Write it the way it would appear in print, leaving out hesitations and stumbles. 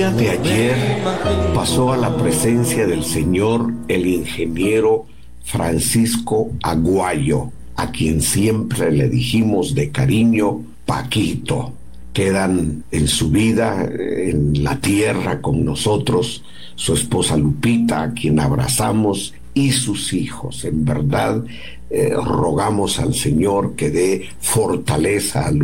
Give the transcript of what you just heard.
día de ayer pasó a la presencia del Señor el ingeniero Francisco Aguayo, a quien siempre le dijimos de cariño Paquito. Quedan en su vida, en la tierra con nosotros, su esposa Lupita, a quien abrazamos, y sus hijos. En verdad, rogamos al Señor que dé fortaleza a